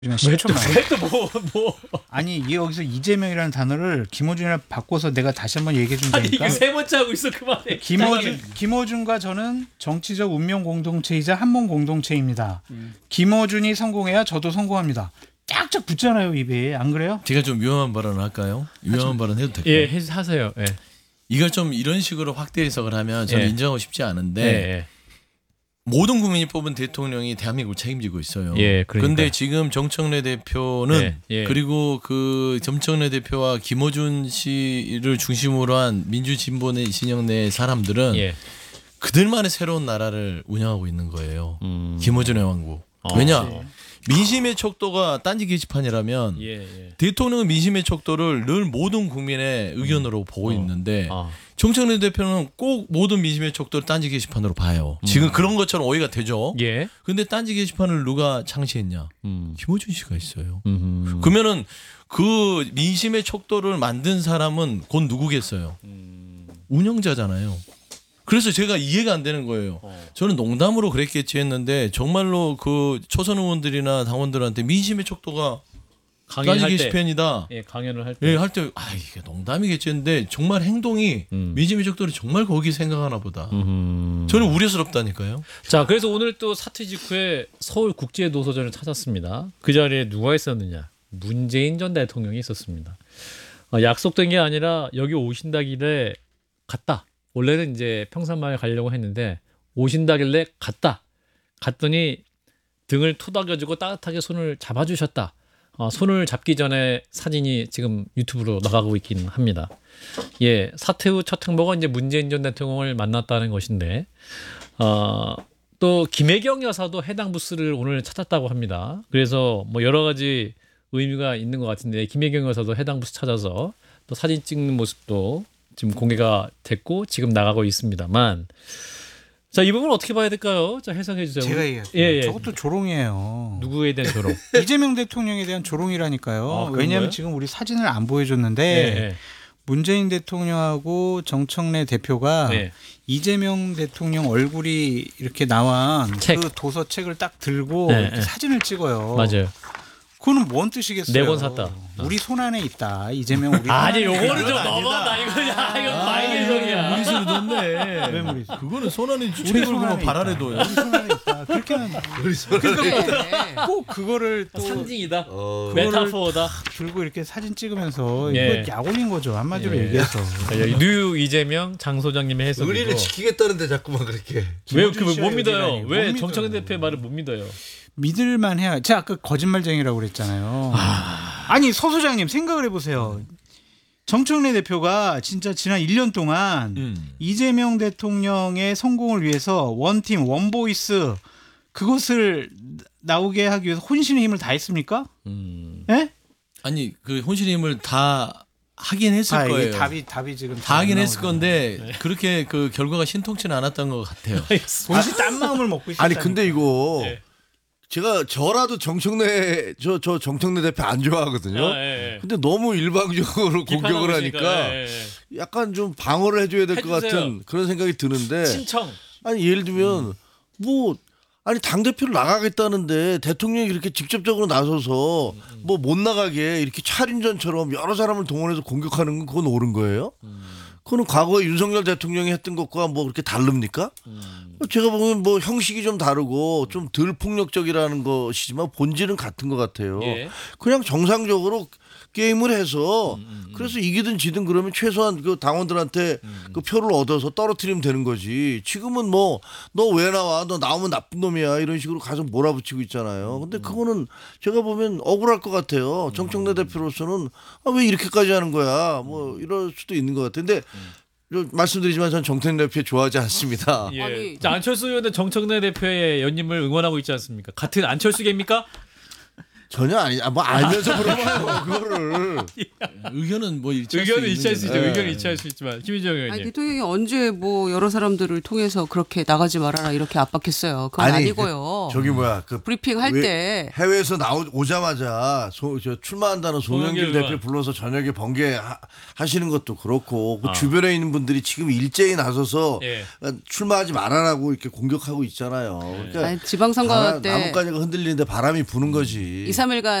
뭐. 아니 이게 여기서 이재명이라는 단어를 김어준이랑 바꿔서 내가 다시 한번 얘기해 준다니까. 아니 이거 세 번째 하고 있어 그만해. 김어준과 저는 정치적 운명 공동체이자 한몸 공동체입니다. 김어준이 성공해야 저도 성공합니다. 쫙쫙 붙잖아요 입에. 안 그래요? 제가 좀 위험한 발언을 할까요? 위험한 발언 해도 될까요? 예, 하세요. 예. 이걸 좀 이런 식으로 확대 해석을 하면 저는 인정하고 싶지 않은데 예. 모든 국민이 뽑은 대통령이 대한민국을 책임지고 있어요. 예, 그런데 지금 정청래 대표는 그리고 그 정청래 대표와 김어준 씨를 중심으로 한 민주진보의 진영 내 사람들은 그들만의 새로운 나라를 운영하고 있는 거예요. 김어준의 왕국. 왜냐? 민심의 척도가 딴지 게시판이라면 대통령은 민심의 척도를 늘 모든 국민의 의견으로 보고 있는데 정청래 대표는 꼭 모든 민심의 척도를 딴지 게시판으로 봐요. 지금 그런 것처럼 오해가 되죠. 근데 딴지 게시판을 누가 창시했냐? 김어준 씨가 있어요. 그러면은 그 민심의 척도를 만든 사람은 곧 누구겠어요? 운영자잖아요. 그래서 제가 이해가 안 되는 거예요. 저는 농담으로 그랬겠지 했는데 정말로 그 초선 의원들이나 당원들한테 민심의 척도가 딴지 게시판이다. 강연을 할 때. 이게 농담이겠지 했는데 정말 행동이 민심의 척도를 정말 거기 생각하나 보다. 저는 우려스럽다니까요. 자, 그래서 오늘 또 사퇴 직후에 서울국제도서전을 찾았습니다. 그 자리에 누가 있었느냐? 문재인 전 대통령이 있었습니다. 약속된 게 아니라 여기 오신다길래 갔다. 원래는 이제 평산마을 가려고 했는데 오신다길래 갔더니 등을 토닥여주고 따뜻하게 손을 잡아주셨다. 손을 잡기 전에 사진이 지금 유튜브로 나가고 있긴 합니다. 사퇴 후 첫 행보가 이제 문재인 전 대통령을 만났다는 것인데 또 김혜경 여사도 해당 부스를 오늘 찾았다고 합니다. 그래서 뭐 여러 가지 의미가 있는 것 같은데 김혜경 여사도 해당 부스 찾아서 또 사진 찍는 모습도 지금 공개가 됐고 지금 나가고 있습니다만, 자, 이 부분 어떻게 봐야 될까요? 자, 해석해 주세요. 제가 얘기할게요. 저것도 조롱이에요. 누구에 대한 조롱? 이재명 대통령에 대한 조롱이라니까요. 왜냐하면 지금 우리 사진을 안 보여줬는데 문재인 대통령하고 정청래 대표가 이재명 대통령 얼굴이 이렇게 나온 그 도서책을 딱 들고 이렇게 사진을 찍어요. 맞아요. 그거는 뭔 뜻이겠어요? 네 권 샀다. 우리 손 안에 있다. 이재명 우리 아니 요거는 좀 너무하다. 이거 마이게 소리야. 무리수를 뒀네. 왜 무리수? 그거는 손 안에 책을 그냥 발 안에 둬요. 우리 손 안에 있다. 그렇게 하는 그러니까 꼭 그거를 또 상징이다. 메타포다. 들고 이렇게 사진 찍으면서 이거 약 올린 거죠. 한마디로 얘기해서. 뉴 이재명 장 소장님의 해석이고. 의리를 지키겠다는데 자꾸만 그렇게. 왜 못 믿어요? 왜 정청래 대표의 말을 못 믿어요? 믿을만 해야. 제가 아까 거짓말쟁이라고 그랬잖아요. 아니 서 소장님 생각을 해보세요. 정청래 대표가 진짜 지난 1년 동안 이재명 대통령의 성공을 위해서 원팀 원보이스 그것을 나오게 하기 위해서 혼신의 힘을 다했습니까? 예? 아니 그 혼신의 힘을 다 하긴 했을 거예요. 답이 지금 다 하긴 했을 건데 그렇게 그 결과가 신통치는 않았던 것 같아요. 본시 딴 마음을 먹고 있었다. 아니 근데 이거 제가 저라도 정청래 정청래 대표 안 좋아하거든요. 근데 너무 일방적으로 공격을 하니까 약간 좀 방어를 해줘야 될 것 같은 그런 생각이 드는데. 신청. 아니 예를 들면 아니 당 대표를 나가겠다는데 대통령이 이렇게 직접적으로 나서서 뭐 못 나가게 이렇게 차림전처럼 여러 사람을 동원해서 공격하는 건 그건 옳은 거예요? 그거는 과거에 윤석열 대통령이 했던 것과 뭐 그렇게 다릅니까? 제가 보면 뭐 형식이 좀 다르고 좀 덜 폭력적이라는 것이지만 본질은 같은 것 같아요. 그냥 정상적으로 게임을 해서 그래서 이기든 지든 그러면 최소한 그 당원들한테 그 표를 얻어서 떨어뜨리면 되는 거지. 지금은 뭐 너 왜 나와? 너 나오면 나쁜 놈이야. 이런 식으로 가서 몰아붙이고 있잖아요. 근데 그거는 제가 보면 억울할 것 같아요. 정청래 대표로서는 왜 이렇게까지 하는 거야? 뭐 이럴 수도 있는 것 같은데 말씀드리지만 전 정청래 대표 좋아하지 않습니다. 자, 안철수 의원은 정청래 대표의 연임을 응원하고 있지 않습니까? 같은 안철수계입니까? 전혀 아니, 뭐 알면서 물어봐요 그거를. 의견은 뭐 의견은 일치할 수 있죠. 의견은 일치할 수 있지만 김희정 의원님. 아니, 대통령이 언제 뭐 여러 사람들을 통해서 그렇게 나가지 말아라 이렇게 압박했어요. 그건 아니고요. 그 브리핑 할 때 해외에서 오자마자 출마한다는 송영길 대표 불러서 저녁에 번개하시는 것도 그렇고 그 주변에 있는 분들이 지금 일제히 나서서 출마하지 말아라고 이렇게 공격하고 있잖아요. 그러니까 지방선거 때 나뭇가지가 흔들리는데 바람이 부는 거지. 이 3일간